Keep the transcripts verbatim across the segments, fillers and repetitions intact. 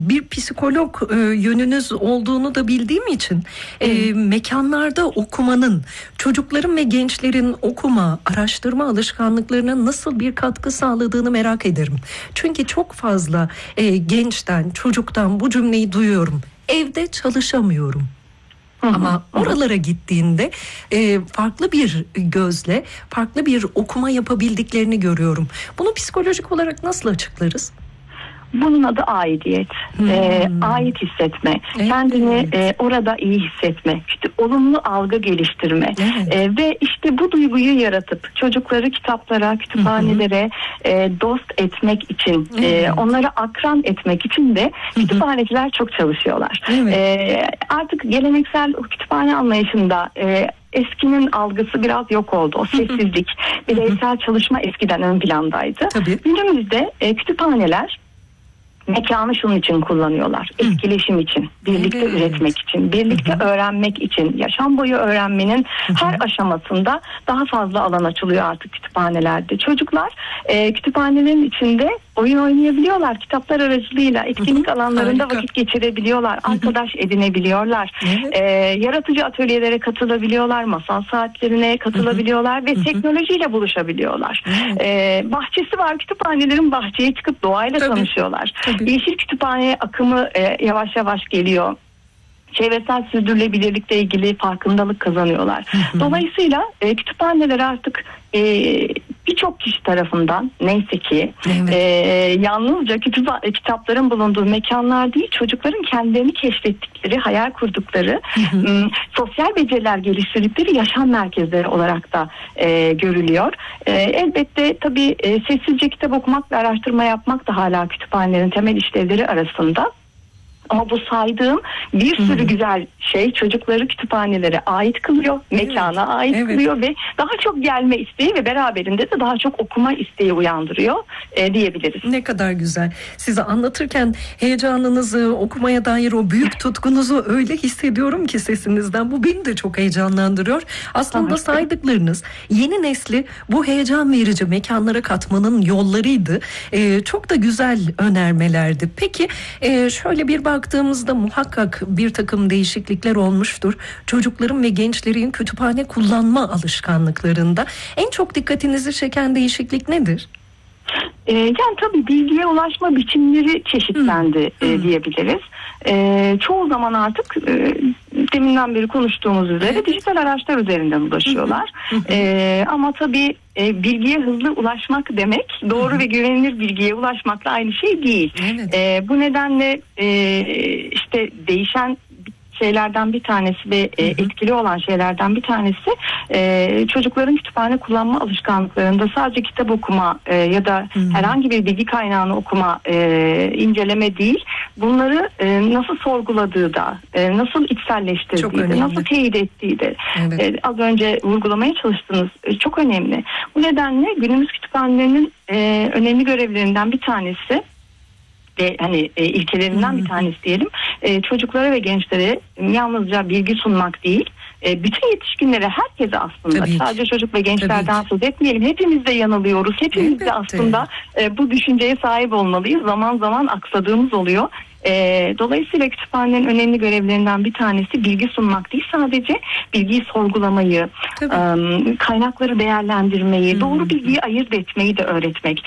Bir psikolog e, yönünüz olduğunu da bildiğim için e, mekanlarda okumanın çocukların ve gençlerin okuma, araştırma alışkanlıklarına nasıl bir katkı sağladığını merak ederim. Çünkü çok fazla e, gençten, çocuktan bu cümleyi duyuyorum. Evde çalışamıyorum. Ama oralara gittiğinde e, farklı bir gözle, farklı bir okuma yapabildiklerini görüyorum. Bunu psikolojik olarak nasıl açıklarız? Bunun adı aidiyet, hmm. e, ait hissetme, evet. kendini e, orada iyi hissetme, işte olumlu algı geliştirme evet. e, ve işte bu duyguyu yaratıp çocukları kitaplara, kütüphanelere e, dost etmek için, evet. e, onları akran etmek için de kütüphaneciler çok çalışıyorlar. Evet. E, artık geleneksel kütüphane anlayışında e, eskinin algısı biraz yok oldu. O sessizlik, bireysel çalışma eskiden ön plandaydı. Tabii. Günümüzde e, kütüphaneler mekanı şunun için kullanıyorlar. Etkileşim için, birlikte evet. üretmek için, birlikte Hı-hı. öğrenmek için, yaşam boyu öğrenmenin Hı-hı. her aşamasında daha fazla alan açılıyor artık kütüphanelerde. Çocuklar e, kütüphanelerin içinde oyun oynayabiliyorlar. Kitaplar aracılığıyla etkinlik Hı-hı. alanlarında Harika. vakit geçirebiliyorlar. Hı-hı. Arkadaş edinebiliyorlar. Evet. E, yaratıcı atölyelere katılabiliyorlar. Masal saatlerine katılabiliyorlar Hı-hı. ve Hı-hı. teknolojiyle buluşabiliyorlar. E, bahçesi var. Kütüphanelerin bahçeye çıkıp doğayla Tabii. tanışıyorlar. Tabii. Yeşil kütüphane akımı e, yavaş yavaş geliyor. Çevresel sürdürülebilirlikle ilgili farkındalık kazanıyorlar. Hı hı. Dolayısıyla e, kütüphaneler artık e, birçok kişi tarafından neyse ki evet. e, yalnızca kütüpha- kitapların bulunduğu mekanlar değil, çocukların kendilerini keşfettikleri, hayal kurdukları, hı hı. m, sosyal beceriler geliştirdikleri yaşam merkezleri olarak da e, görülüyor. E, elbette tabii e, sessizce kitap okumak ve araştırma yapmak da hala kütüphanelerin temel işlevleri arasında. Ama bu saydığım bir sürü hmm. güzel şey çocukları kütüphanelere ait kılıyor, mekana evet, ait evet. kılıyor ve daha çok gelme isteği ve beraberinde de daha çok okuma isteği uyandırıyor e, diyebiliriz. Ne kadar güzel. Size anlatırken heyecanınızı, okumaya dair o büyük tutkunuzu öyle hissediyorum ki sesinizden. Bu beni de çok heyecanlandırıyor. Aslında Aha. saydıklarınız yeni nesli bu heyecan verici mekanlara katmanın yollarıydı. E, çok da güzel önermelerdi. Peki e, şöyle bir bak baktığımızda muhakkak bir takım değişiklikler olmuştur. Çocukların ve gençlerin kütüphane kullanma alışkanlıklarında en çok dikkatinizi çeken değişiklik nedir? Ee, yani tabii bilgiye ulaşma biçimleri çeşitlendi hmm. e, diyebiliriz. E, çoğu zaman artık e, deminden beri konuştuğumuz üzere evet. dijital araçlar üzerinden ulaşıyorlar. e, ama tabii e, bilgiye hızlı ulaşmak demek doğru ve güvenilir bilgiye ulaşmakla aynı şey değil. Evet. E, bu nedenle e, işte değişen şeylerden bir tanesi ve e, etkili olan şeylerden bir tanesi e, çocukların kütüphane kullanma alışkanlıklarında sadece kitap okuma e, ya da hı hı. herhangi bir bilgi kaynağını okuma, e, inceleme değil, bunları e, nasıl sorguladığı da, e, nasıl içselleştirdiği de, nasıl teyit ettiği de evet. e, az önce vurgulamaya çalıştığınız e, çok önemli. Bu nedenle günümüz kütüphanelerinin e, önemli görevlerinden bir tanesi ve hani e, ilkelerinden hmm. bir tanesi diyelim, e, çocuklara ve gençlere yalnızca bilgi sunmak değil, e, bütün yetişkinlere, herkese aslında, Tabii sadece ki. çocuk ve gençlerden söz etmeyelim. Hepimiz de yanılıyoruz. Hepimiz Elbette. de aslında e, bu düşünceye sahip olmalıyız. Zaman zaman aksadığımız oluyor. E, dolayısıyla kütüphanenin önemli görevlerinden bir tanesi bilgi sunmak değil, sadece bilgiyi sorgulamayı, e, kaynakları değerlendirmeyi, hmm. doğru bilgiyi ayırt etmeyi de öğretmek.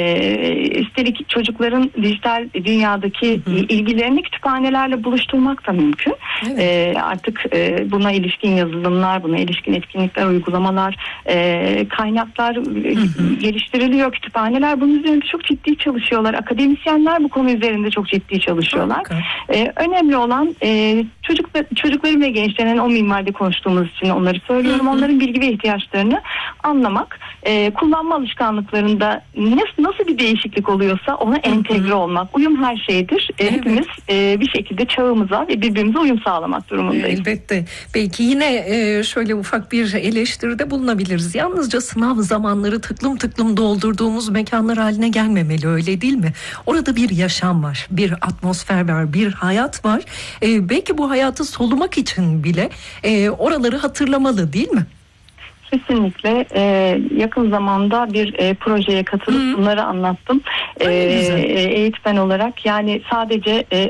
E, üstelik çocukların dijital dünyadaki hmm. ilgilerini kütüphanelerle buluşturmak da mümkün. Evet. E, artık e, buna ilişkin yazılımlar, buna ilişkin etkinlikler, uygulamalar, e, kaynaklar hmm. geliştiriliyor. Kütüphaneler bunun üzerinde çok ciddi çalışıyorlar. Akademisyenler bu konu üzerinde çok ciddi çalışıyorlar. Ee, önemli olan e, çocuk, çocukların ve gençlerin o minvalde konuştuğumuz için onları söylüyorum. Hı hı. Onların bilgi ve ihtiyaçlarını anlamak, e, kullanma alışkanlıklarında nasıl, nasıl bir değişiklik oluyorsa ona entegre hı hı. olmak. Uyum her şeydir. E, evet. Hepimiz e, bir şekilde çağımıza ve birbirimize uyum sağlamak durumundayız. Elbette. Belki yine e, şöyle ufak bir eleştiride bulunabiliriz. Yalnızca sınav zamanları tıklım tıklım doldurduğumuz mekanlar haline gelmemeli, öyle değil mi? Orada bir yaşam var, bir atmosfer var, bir hayat var. Ee, belki bu hayatı solumak için bile e, oraları hatırlamalı, değil mi? Kesinlikle. Ee, yakın zamanda bir e, projeye katılıp Hı. bunları anlattım. E, eğitmen olarak, yani sadece e,